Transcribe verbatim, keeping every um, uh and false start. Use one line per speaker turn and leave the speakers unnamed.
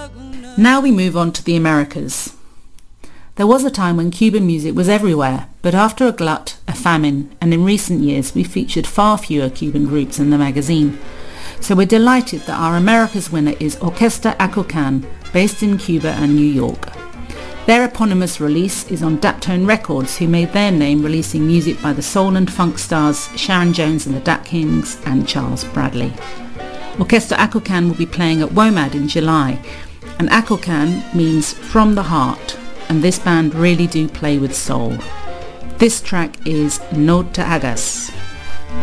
Now we move on to the Americas. There was a time when Cuban music was everywhere, but after a glut, a famine, and in recent years we featured far fewer Cuban groups in the magazine. So we're delighted that our Americas winner is Orquesta Acucan, based in Cuba and New York. Their eponymous release is on Daptone Records, who made their name releasing music by the soul and funk stars Sharon Jones and the Dap Kings and Charles Bradley. Orquesta Acucan will be playing at WOMAD in July, and Acucan means from the heart, and this band really do play with soul. This track is No Te Hagas.